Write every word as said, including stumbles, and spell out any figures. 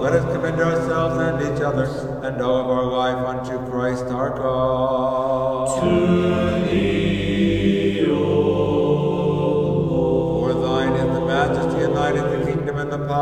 let us commend ourselves and each other and all of our life unto Christ our God. To thee, O For thine is the majesty and thine is the kingdom and the power